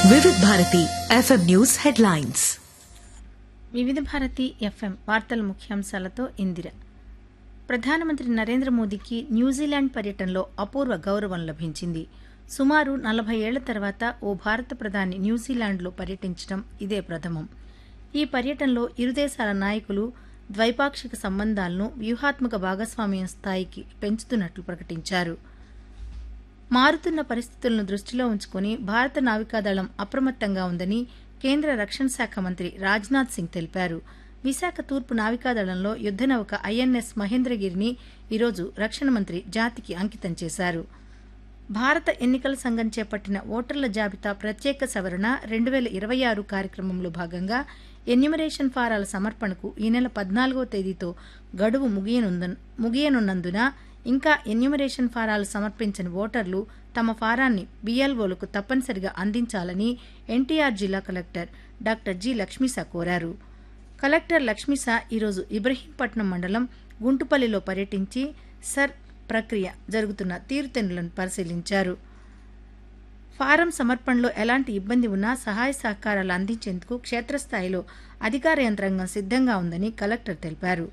వివిధ Bharati FM news headlines. వివిధ Bharati FM వార్తల ముఖ్యాంశాలతో ఇందిర. ప్రధానమంత్రి నరేంద్ర మోదీకి న్యూజిలాండ్ పర్యటనలో అపూర్వ గౌరవం లభించింది. సుమారు 40 ఏళ్ల తర్వాత ఓ భారత ప్రధాని న్యూజిలాండ్లో పర్యటించడం ఇదే ప్రథమం. ఈ పర్యటనలో ఇరు దేశాల నాయకులు ద్వైపాక్షిక సంబంధాలను వ్యూహాత్మక భాగస్వామ్యం స్థాయికి పెంచుతున్నట్లు ప్రకటించారు. మారుతున్న పరిస్థితులను దృష్టిలో ఉంచుకుని భారత నావికాదళం అప్రమత్తంగా ఉందని కేంద్ర రక్షణ శాఖ మంత్రి రాజ్నాథ్ సింగ్ తెలిపారు. విశాఖ తూర్పు నావికాదళంలో యుద్దనౌక ఐఎన్ఎస్ మహేంద్రగిరిని ఈరోజు రక్షణ మంత్రి జాతికి అంకితం చేశారు. భారత ఎన్నికల సంఘం చేపట్టిన ఓటర్ల జాబితా ప్రత్యేక సవరణ 2026 కార్యక్రమంలో భాగంగా ఎన్యూమరేషన్ ఫారాల సమర్పణకు ఈ నెల 14వ తేదీతో గడువు ముగియనున్నందున ఇంకా ఎన్యూమరేషన్ ఫారాలు సమర్పించని ఓటర్లు తమ ఫారాన్ని బీఎల్ఓలకు తప్పనిసరిగా అందించాలని ఎన్టీఆర్ జిల్లా కలెక్టర్ డాక్టర్ జి లక్ష్మీసా కోరారు. కలెక్టర్ లక్ష్మీసా ఈరోజు ఇబ్రహీంపట్నం మండలం గుంటుపల్లిలో పర్యటించి సర్ ప్రక్రియ జరుగుతున్న తీరుతెన్నులను పరిశీలించారు. ఫారం సమర్పణలో ఎలాంటి ఇబ్బంది ఉన్నా సహాయ సహకారాలు అందించేందుకు క్షేత్రస్థాయిలో అధికార యంత్రాంగం సిద్ధంగా ఉందని కలెక్టర్ తెలిపారు.